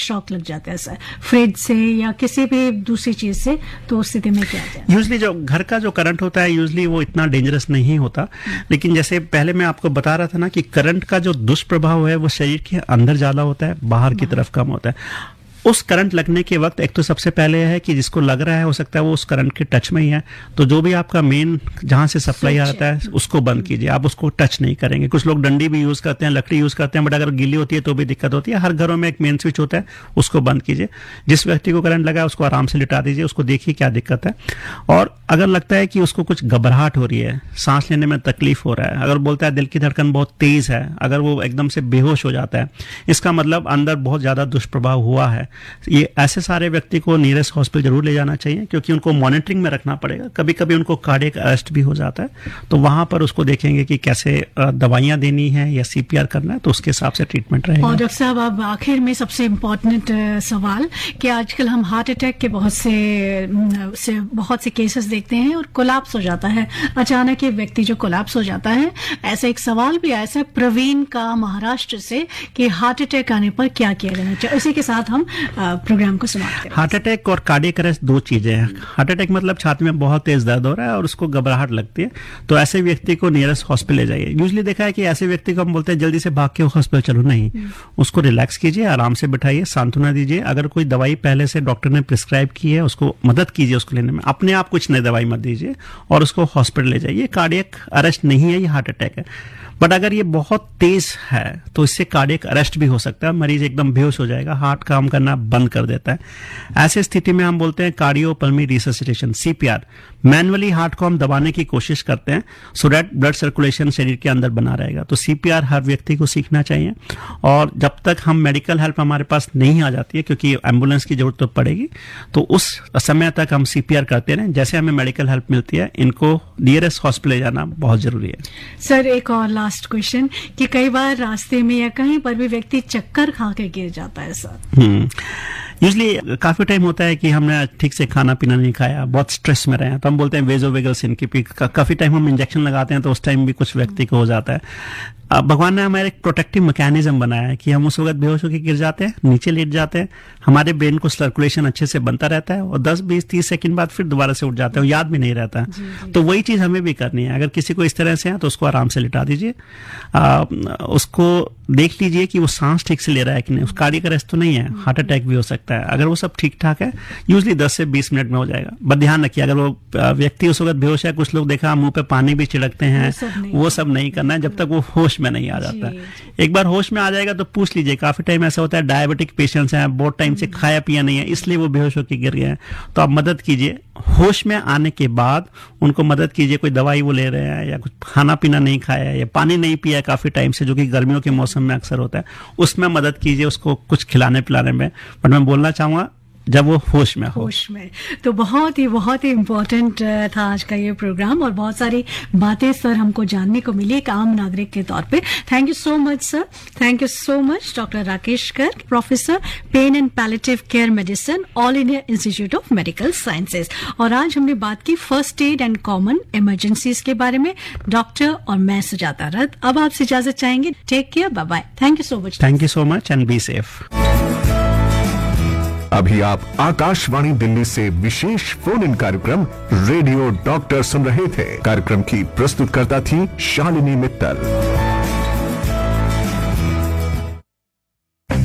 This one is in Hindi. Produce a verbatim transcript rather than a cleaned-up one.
शॉक लग जाता है सर, फ्रिज से या किसी भी दूसरी चीज से, तो उस स्थिति में क्या जाए? यूजली जो घर का जो करंट होता है यूजली वो इतना डेंजरस नहीं होता, लेकिन जैसे पहले मैं आपको बता रहा था ना कि करंट का जो दुष्प्रभाव है वो शरीर के अंदर ज्यादा होता है, बाहर की तरफ कम होता है। उस करंट लगने के वक्त एक तो सबसे पहले है कि जिसको लग रहा है हो सकता है वो उस करंट के टच में ही है, तो जो भी आपका मेन जहां से सप्लाई आता है उसको बंद कीजिए, आप उसको टच नहीं करेंगे। कुछ लोग डंडी भी यूज करते हैं, लकड़ी यूज करते हैं, बट अगर गीली होती है तो भी दिक्कत होती है। हर घरों में एक मेन स्विच होता है, उसको बंद कीजिए। जिस व्यक्ति को करंट लगा है उसको आराम से लिटा दीजिए, उसको देखिए क्या दिक्कत है। और अगर लगता है कि उसको कुछ घबराहट हो रही है, सांस लेने में तकलीफ हो रहा है, अगर बोलता है दिल की धड़कन बहुत तेज है, अगर वो एकदम से बेहोश हो जाता है, इसका मतलब अंदर बहुत ज्यादा दुष्प्रभाव हुआ है। ये ऐसे सारे व्यक्ति को नियरेस्ट हॉस्पिटल जरूर ले जाना चाहिए, क्योंकि उनको मॉनिटरिंग में रखना पड़ेगा। कभी कभी उनको कार्डियक अरेस्ट भी हो जाता है, तो वहां पर उसको देखेंगे कि कैसे दवाइयां देनी है या सीपीआर करना है, तो उसके हिसाब से ट्रीटमेंट रहेगा। और डॉक्टर साहब, अब आखिर में सबसे इम्पोर्टेंट सवाल कि आजकल हम हार्ट अटैक के बहुत से, से बहुत से केसेस देखते हैं और कोलैप्स हो जाता है, अचानक एक व्यक्ति जो कोलैप्स हो जाता है। ऐसा एक सवाल भी आया है प्रवीण का महाराष्ट्र से कि हार्ट अटैक आने पर क्या किया जाना चाहिए। उसी के साथ हम प्रोग्राम को समाप्त करें। हार्ट अटैक और कार्डियक अरेस्ट दो चीजें हैं। हार्ट अटैक मतलब छाती में बहुत तेज दर्द हो रहा है और उसको घबराहट लगती है, तो ऐसे व्यक्ति को नियरेस्ट हॉस्पिटल ले जाइए। यूजुअली देखा है कि ऐसे व्यक्ति को हम बोलते हैं जल्दी से भाग के हॉस्पिटल चलो, नहीं, उसको रिलैक्स कीजिए, आराम से बिठाइए, सांत्वना दीजिए। अगर कोई दवाई पहले से डॉक्टर ने प्रिस्क्राइब की है उसको मदद कीजिए उसको लेने में, अपने आप कुछ नई दवाई मत दीजिए और उसको हॉस्पिटल ले जाइए। कार्डियक अरेस्ट नहीं है, ये हार्ट अटैक है। बट अगर ये बहुत तेज है तो इससे कार्डियक अरेस्ट भी हो सकता है, मरीज एकदम बेहोश हो जाएगा, हार्ट काम करना बंद कर देता है। ऐसे स्थिति में हम बोलते हैं cardiopulmonary resuscitation, CPR. Manually heart को हम दबाने की कोशिश करते हैं सो दैट ब्लड सर्कुलेशन शरीर के अंदर बना रहेगा। तो सीपीआर हर व्यक्ति को सीखना चाहिए, और जब तक हम मेडिकल हेल्प हमारे पास नहीं आ जाती है, क्योंकि एम्बुलेंस की जरूरत तो पड़ेगी, तो उस समय तक हम सीपीआर करते रहें। जैसे हमें मेडिकल हेल्प मिलती है, इनको नियरेस्ट हॉस्पिटल ले जाना बहुत जरूरी है। सर, एक और लास्ट क्वेश्चन कि कई बार रास्ते में या कहीं पर भी व्यक्ति चक्कर खा के गिर जाता है सर। हम्म यूजली काफी टाइम होता है कि हमने ठीक से खाना पीना नहीं खाया, बहुत स्ट्रेस में रहे हैं, तो हम बोलते हैं वेजोवेगल सिनकोप। का, काफी टाइम हम इंजेक्शन लगाते हैं तो उस टाइम भी कुछ व्यक्ति को हो जाता है। भगवान ने हमारे एक प्रोटेक्टिव मैकेनिज्म बनाया है कि हम उस वक्त बेहोश होकर गिर जाते हैं, नीचे लेट जाते हैं, हमारे ब्रेन को सर्कुलेशन अच्छे से बनता रहता है और दस बीस तीस सेकंड बाद फिर दोबारा से उठ जाते हैं, याद भी नहीं रहता है। तो वही चीज हमें भी करनी है। अगर किसी को इस तरह से है तो उसको आराम से लिटा दीजिए, उसको देख लीजिए कि वो सांस ठीक से ले रहा है कि नहीं, उस कार्डियक अरेस्ट तो नहीं है, हार्ट अटैक भी हो सकता है। अगर वो सब ठीक ठाक है, यूजली दस से बीस मिनट में हो जाएगा। बट ध्यान रखिए, अगर वो व्यक्ति उस वक्त बेहोश है, कुछ लोग देखा मुंह पे पानी भी छिड़कते हैं, वो सब नहीं करना है जब तक वो होश में नहीं आ जाता है। एक बार होश में आ जाएगा तो पूछ लीजिए। काफी टाइम ऐसा होता है डायबिटिक पेशेंट्स हैं, बहुत टाइम से खाया पिया नहीं है, इसलिए वो बेहोश होकर गिर गए हैं, तो आप मदद कीजिए। होश में आने के बाद उनको मदद कीजिए। कोई दवाई वो ले रहे हैं या कुछ खाना पीना नहीं खाया है या पानी नहीं पिया काफी टाइम से, जो कि गर्मियों के मौसम में अक्सर होता है, उसमें मदद कीजिए, उसको कुछ खिलाने पिलाने में। बट मैं बोलना चाहूंगा जब वो होश में हो। होश में। तो बहुत ही बहुत ही इम्पोर्टेंट था आज का ये प्रोग्राम, और बहुत सारी बातें सर हमको जानने को मिली एक आम नागरिक के तौर पे। Thank you so much sir, thank you so much doctor Rakesh Garg, professor pen and palliative care medicine, all India institute of medical sciences. और आज हमने बात की first aid and common emergencies के बारे में। डॉक्टर और मैं सुजाता रथ अब आपसे इजाजत चाहेंगे। Take care, bye bye. Thank you so much. Thank you so much and be safe. अभी आप आकाशवाणी दिल्ली से विशेष फोन इन कार्यक्रम रेडियो डॉक्टर सुन रहे थे। कार्यक्रम की प्रस्तुतकर्ता थी शालिनी मित्तल।